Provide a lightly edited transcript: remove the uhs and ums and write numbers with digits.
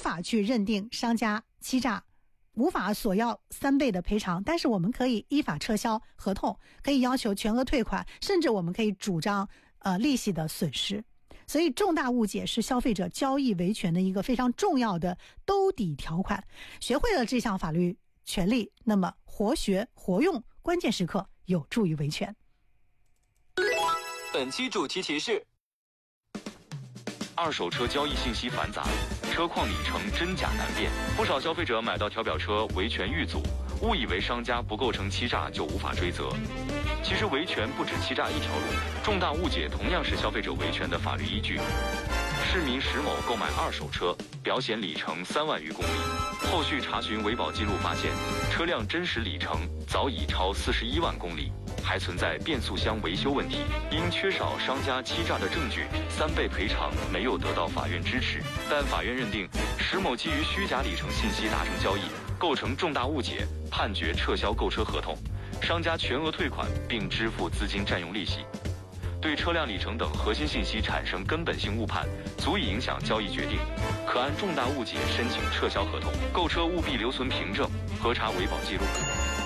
法去认定商家欺诈，无法索要3倍的赔偿，但是我们可以依法撤销合同，可以要求全额退款，甚至我们可以主张利息的损失。所以重大误解是消费者交易维权的一个非常重要的兜底条款。学会了这项法律权利，那么活学活用，关键时刻有助于维权。 本期主题提示： 二手车交易信息繁杂，车况里程真假难辨，不少消费者买到调表车维权遇阻，误以为商家不构成欺诈就无法追责。其实维权不止欺诈一条路，重大误解同样是消费者维权的法律依据。市民石某购买二手车，表显里程3万余公里，后续查询维保记录发现，车辆真实里程早已超41万公里，还存在变速箱维修问题。因缺少商家欺诈的证据，3倍赔偿没有得到法院支持，但法院认定石某基于虚假里程信息达成交易，构成重大误解，判决撤销购车合同，商家全额退款并支付资金占用利息。对车辆里程等核心信息产生根本性误判，足以影响交易决定，可按重大误解申请撤销合同。购车务必留存凭证，核查维保记录。